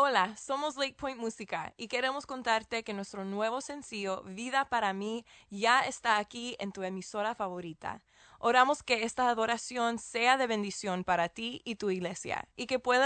Hola, somos Lake Point Música y queremos contarte que nuestro nuevo sencillo, Vida para mí, ya está aquí en tu emisora favorita. Oramos que esta adoración sea de bendición para ti y tu iglesia y que puedas